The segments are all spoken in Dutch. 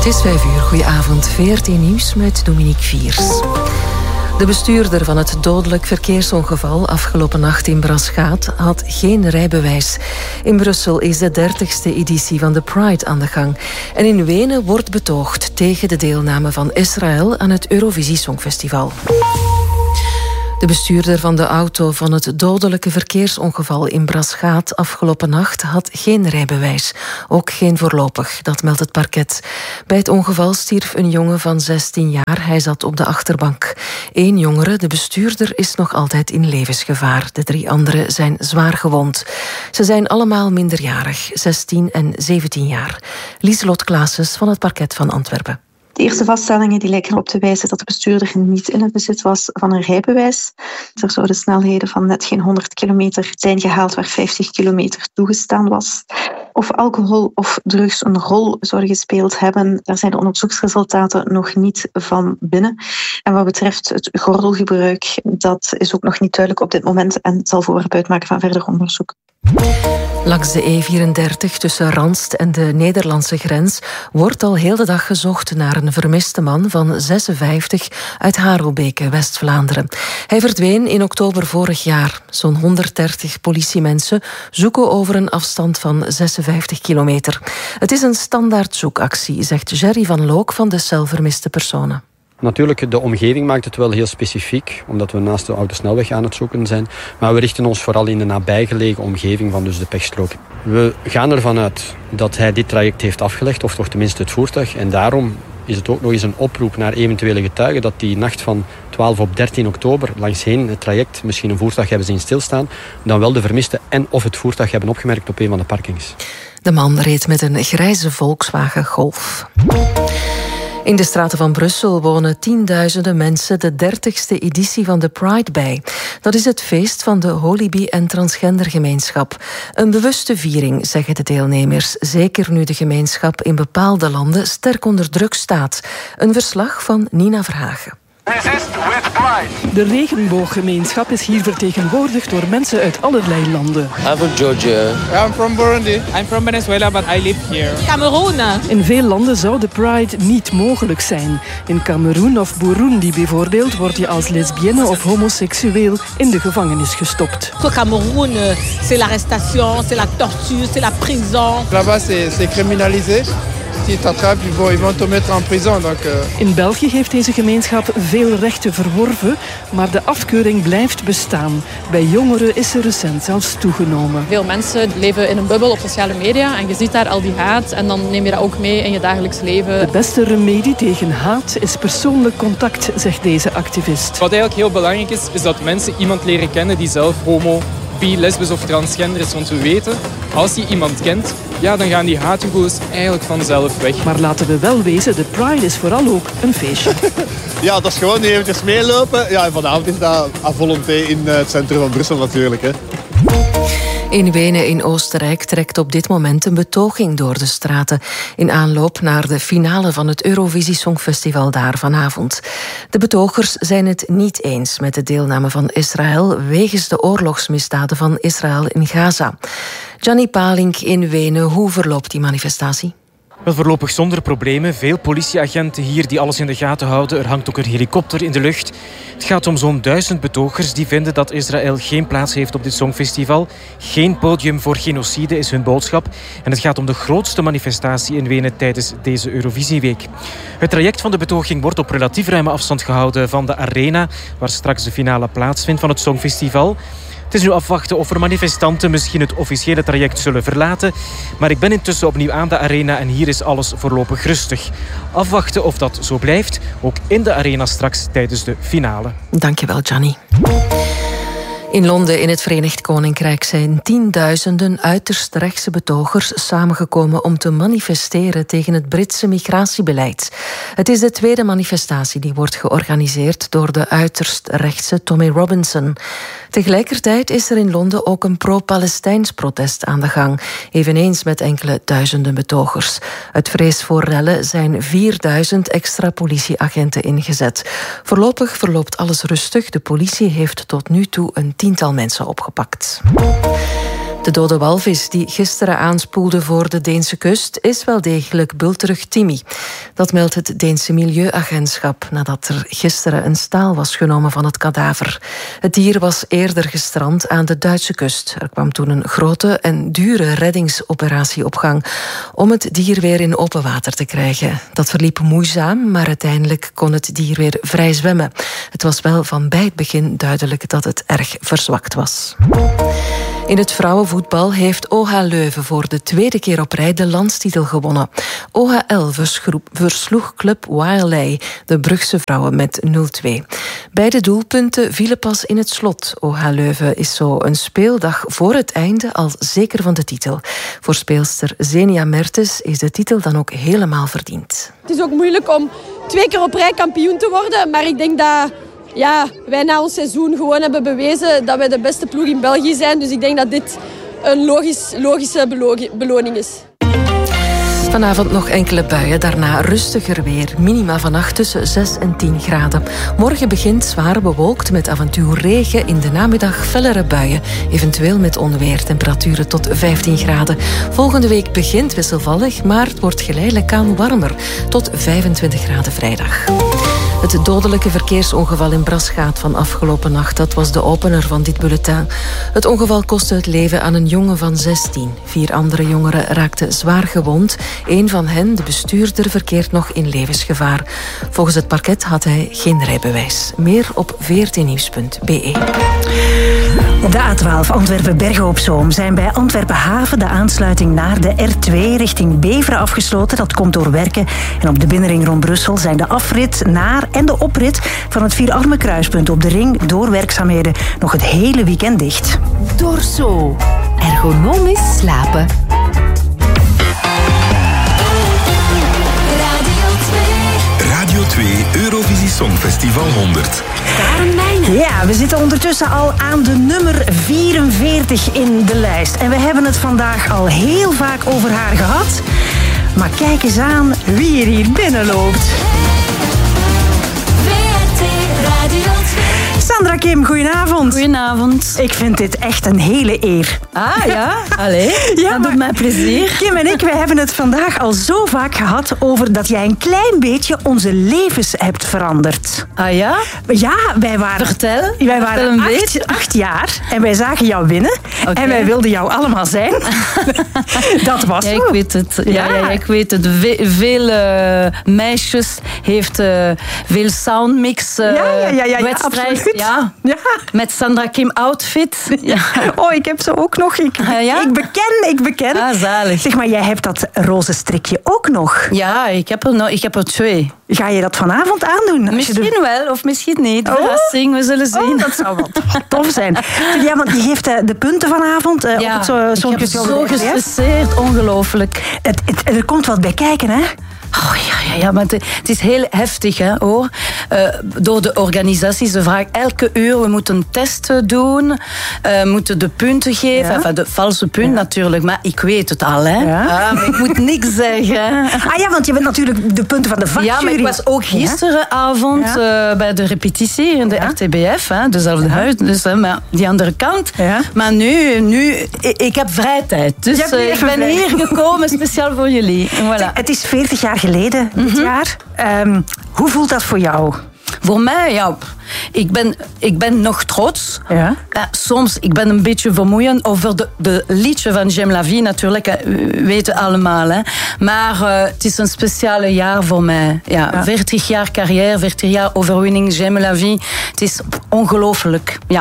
is 5:00. Goedenavond. VRT Nieuws met Dominique Viers. De bestuurder van het dodelijk verkeersongeval afgelopen nacht in Braschaat had geen rijbewijs. In Brussel is de 30e editie van de Pride aan de gang. En in Wenen wordt betoogd tegen de deelname van Israël aan het Eurovisie Songfestival. De bestuurder van de auto van het dodelijke verkeersongeval in Braschaat afgelopen nacht had geen rijbewijs. Ook geen voorlopig, dat meldt het parket. Bij het ongeval stierf een jongen van 16 jaar. Hij zat op de achterbank. 1 jongere, de bestuurder, is nog altijd in levensgevaar. De 3 anderen zijn zwaar gewond. Ze zijn allemaal minderjarig, 16 en 17 jaar. Lieselot Claessens van het parket van Antwerpen. De eerste vaststellingen die lijken erop te wijzen dat de bestuurder niet in het bezit was van een rijbewijs. Er zouden snelheden van net geen 100 kilometer zijn gehaald waar 50 kilometer toegestaan was. Of alcohol of drugs een rol zouden gespeeld hebben, daar zijn de onderzoeksresultaten nog niet van binnen. En wat betreft het gordelgebruik, dat is ook nog niet duidelijk op dit moment en zal voorwerp uitmaken van verder onderzoek. Langs de E34 tussen Ranst en de Nederlandse grens wordt al heel de dag gezocht naar een vermiste man van 56 uit Harelbeke, West-Vlaanderen. Hij verdween in oktober vorig jaar. Zo'n 130 politiemensen zoeken over een afstand van 56 kilometer. Het is een standaard zoekactie, zegt Jerry van Look van de cel vermiste personen. Natuurlijk, de omgeving maakt het wel heel specifiek, omdat we naast de autosnelweg aan het zoeken zijn. Maar we richten ons vooral in de nabijgelegen omgeving van dus de pechstrook. We gaan ervan uit dat hij dit traject heeft afgelegd, of toch tenminste het voertuig. En daarom is het ook nog eens een oproep naar eventuele getuigen dat die nacht van 12 op 13 oktober langsheen het traject misschien een voertuig hebben zien stilstaan, dan wel de vermiste en of het voertuig hebben opgemerkt op een van de parkings. De man reed met een grijze Volkswagen Golf. In de straten van Brussel wonen tienduizenden mensen de 30e editie van de Pride bij. Dat is het feest van de holibi- en transgendergemeenschap. Een bewuste viering, zeggen de deelnemers. Zeker nu de gemeenschap in bepaalde landen sterk onder druk staat. Een verslag van Nina Verhagen. Resist with Pride. De regenbooggemeenschap is hier vertegenwoordigd door mensen uit allerlei landen. I'm from Georgia. I'm from Burundi. I'm from Venezuela, but I live here. Cameroen. In veel landen zou de Pride niet mogelijk zijn. In Cameroen of Burundi bijvoorbeeld word je als lesbienne of homoseksueel in de gevangenis gestopt. Au Cameroun, c'est l'arrestation, c'est la torture, c'est la prison. Là-bas, c'est criminalisé. Si t'attrapes, ils vont te mettre en prison. Donc, In België heeft deze gemeenschap veel rechten verworven, maar de afkeuring blijft bestaan. Bij jongeren is ze recent zelfs toegenomen. Veel mensen leven in een bubbel op sociale media en je ziet daar al die haat en dan neem je dat ook mee in je dagelijks leven. De beste remedie tegen haat is persoonlijk contact, zegt deze activist. Wat eigenlijk heel belangrijk is dat mensen iemand leren kennen die zelf homo, bi, lesbisch of transgender is. Want we weten, als je iemand kent, ja, dan gaan die haatgevoelens eigenlijk vanzelf weg. Maar laten we wel wezen, de Pride is vooral ook een feestje. Ja, dat is gewoon niet eventjes meelopen. Ja, en vanavond is dat à volonté in het centrum van Brussel natuurlijk. Hè. In Wenen in Oostenrijk trekt op dit moment een betoging door de straten in aanloop naar de finale van het Eurovisie Songfestival daar vanavond. De betogers zijn het niet eens met de deelname van Israël wegens de oorlogsmisdaden van Israël in Gaza. Gianni Palink in Wenen, hoe verloopt die manifestatie? Wel, voorlopig zonder problemen. Veel politieagenten hier die alles in de gaten houden. Er hangt ook een helikopter in de lucht. Het gaat om zo'n 1000 betogers die vinden dat Israël geen plaats heeft op dit Songfestival. Geen podium voor genocide is hun boodschap. En het gaat om de grootste manifestatie in Wenen tijdens deze Eurovisieweek. Het traject van de betoging wordt op relatief ruime afstand gehouden van de arena, waar straks de finale plaatsvindt van het Songfestival. Het is nu afwachten of er manifestanten misschien het officiële traject zullen verlaten. Maar ik ben intussen opnieuw aan de arena en hier is alles voorlopig rustig. Afwachten of dat zo blijft, ook in de arena straks tijdens de finale. Dankjewel, Gianni. In Londen in het Verenigd Koninkrijk zijn tienduizenden uiterst rechtse betogers samengekomen om te manifesteren tegen het Britse migratiebeleid. Het is de tweede manifestatie die wordt georganiseerd door de uiterst rechtse Tommy Robinson. Tegelijkertijd is er in Londen ook een pro-Palestijns protest aan de gang, eveneens met enkele duizenden betogers. Uit vrees voor rellen zijn 4000 extra politieagenten ingezet. Voorlopig verloopt alles rustig. De politie heeft tot nu toe een 10-tal mensen opgepakt. De dode walvis die gisteren aanspoelde voor de Deense kust is wel degelijk bulterig Timmy. Dat meldt het Deense Milieuagentschap nadat er gisteren een staal was genomen van het kadaver. Het dier was eerder gestrand aan de Duitse kust. Er kwam toen een grote en dure reddingsoperatie op gang om het dier weer in open water te krijgen. Dat verliep moeizaam, maar uiteindelijk kon het dier weer vrij zwemmen. Het was wel van bij het begin duidelijk dat het erg verzwakt was. In het vrouwenvoetbal heeft OH Leuven voor de tweede keer op rij de landstitel gewonnen. OHL versloeg club Wiley, de Brugse vrouwen, met 0-2. Beide doelpunten vielen pas in het slot. OH Leuven is zo een speeldag voor het einde al zeker van de titel. Voor speelster Zenia Mertens is de titel dan ook helemaal verdiend. Het is ook moeilijk om 2 keer op rij kampioen te worden, maar ik denk dat wij na ons seizoen gewoon hebben bewezen dat wij de beste ploeg in België zijn. Dus ik denk dat dit een logische beloning is. Vanavond nog enkele buien, daarna rustiger weer. Minima vannacht tussen 6 en 10 graden. Morgen begint zwaar bewolkt met af en toe regen. In de namiddag fellere buien, eventueel met onweer. Temperaturen tot 15 graden. Volgende week begint wisselvallig, maar het wordt geleidelijk aan warmer. Tot 25 graden vrijdag. Het dodelijke verkeersongeval in Braschaat van afgelopen nacht, dat was de opener van dit bulletin. Het ongeval kostte het leven aan een jongen van 16. 4 andere jongeren raakten zwaar gewond. Een van hen, de bestuurder, verkeert nog in levensgevaar. Volgens het parket had hij geen rijbewijs. Meer op 14nieuws.be. De A12 Antwerpen-Bergen op Zoom zijn bij Antwerpen Haven de aansluiting naar de R2 richting Beveren afgesloten. Dat komt door werken. En op de binnenring rond Brussel zijn de afrit naar en de oprit van het Vierarmenkruispunt op de ring door werkzaamheden nog het hele weekend dicht. Dorso. Ergonomisch slapen. Radio 2 Eurovisie Songfestival 100. Ja, we zitten ondertussen al aan de nummer 44 in de lijst. En we hebben het vandaag al heel vaak over haar gehad. Maar kijk eens aan wie er hier binnenloopt. Sandra Kim, goedenavond. Goedenavond. Ik vind dit echt een hele eer. Ah ja, allee, ja, dat doet mij plezier. Kim en ik, wij hebben het vandaag al zo vaak gehad over dat jij een klein beetje onze levens hebt veranderd. Ah ja? Ja, wij waren... Wij waren 8 jaar en wij zagen jou winnen. Okay. En wij wilden jou allemaal zijn. Dat was ja, ik weet het. Ja, ik weet het. Veel meisjes heeft veel soundmix wedstrijd. Ja. Met Sandra Kim outfit. Ja. Oh, ik heb ze ook nog. Ik beken. Ah, zalig. Zeg maar, jij hebt dat roze strikje ook nog. Ja, ik heb er 2. Ga je dat vanavond aandoen? Misschien wel, of misschien niet. Verrassing, we zullen zien. Oh, dat zou wel tof zijn. Ja, want je geeft de punten vanavond op het Songfestival. Ik heb zo gestresseerd, ongelooflijk. Er komt wat bij kijken, hè? Oh, ja, maar het is heel heftig, hè, hoor. Door de organisatie, ze vragen elke uur, we moeten een test doen, moeten de punten geven, enfin, de valse punt natuurlijk, maar ik weet het al, hè. Ja. Maar ik moet niks zeggen. Ah ja, want je bent natuurlijk de punten van de vakjury. Ja, maar ik was ook gisteravond bij de repetitie in de RTBF, hè, dezelfde huis, dus maar die andere kant. Ja. Maar nu, ik heb vrije tijd, dus ik ben hier gekomen speciaal voor jullie. Voilà. Het is 40 jaar geleden dit jaar. Hoe voelt dat voor jou? Voor mij, ja, ik ben nog trots. Ja. Soms, ik ben een beetje vermoeiend over de liedje van J'aime la vie, natuurlijk, weten allemaal. Hè. Maar het is een speciale jaar voor mij. Ja, 40 jaar carrière, 40 jaar overwinning, J'aime la vie. Het is ongelooflijk, ja.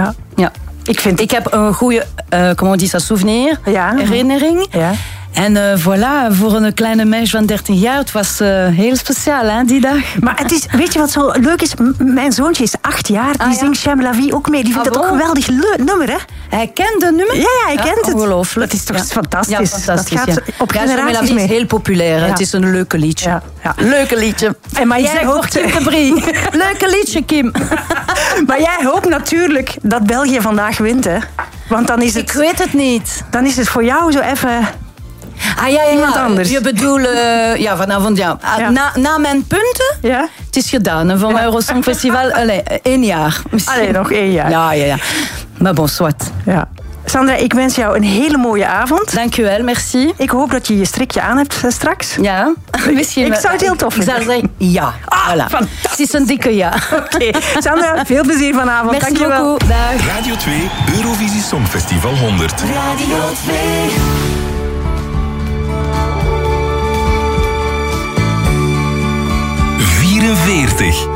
Ik heb een goede, comment on dit ça, souvenir, herinnering. Ja. En voilà, voor een kleine meisje van 13 jaar, het was heel speciaal, hè, die dag. Maar het is, weet je wat zo leuk is? Mijn zoontje is 8 jaar, die zingt J'aime la vie ook mee. Die vindt dat ook een geweldig nummer, hè? Hij kent het nummer? Ja, hij kent het. Ongelooflijk. Dat is toch fantastisch? Ja, fantastisch. Dat gaat op generaties mee. Het is heel populair, het is een leuke liedje. Ja. Leuke liedje. Maar jij hoopt... Leuke liedje, Kim. Maar jij hoopt natuurlijk dat België vandaag wint, hè? Want dan is het... Ik weet het niet. Dan is het voor jou zo even... Iemand anders. Je bedoelt, vanavond, na mijn punten, het is gedaan. Van Eurosong Festival, 1 jaar. Allee, nog 1 jaar. Ja. Maar bon, soit. Ja. Sandra, ik wens jou een hele mooie avond. Dankjewel, merci. Ik hoop dat je je strikje aan hebt straks. Ja, misschien. Ik zou het heel tof vinden. Ik zou zeggen ja. Voilà. Het is een dikke ja. Oké. Sandra, veel plezier vanavond. Merci Dankjewel. beaucoup. Dag. Radio 2 Eurovisie Songfestival 100. Radio 2. '44.